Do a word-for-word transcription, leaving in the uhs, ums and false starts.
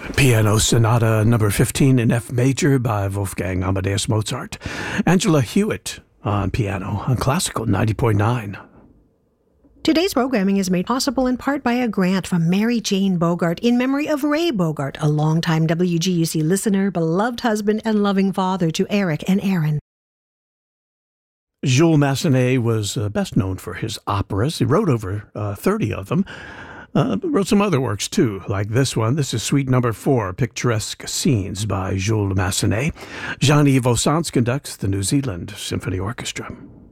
Piano Sonata number fifteen in F major by Wolfgang Amadeus Mozart. Angela Hewitt on piano on Classical ninety point nine. Today's programming is made possible in part by a grant from Mary Jane Bogart in memory of Ray Bogart, a longtime W G U C listener, beloved husband, and loving father to Eric and Aaron. Jules Massenet was uh, best known for his operas. He wrote over uh, thirty of them. Uh, but wrote some other works, too, like this one. This is Suite Number four, Picturesque Scenes by Jules Massenet. Jean-Yves Ossance conducts the New Zealand Symphony Orchestra.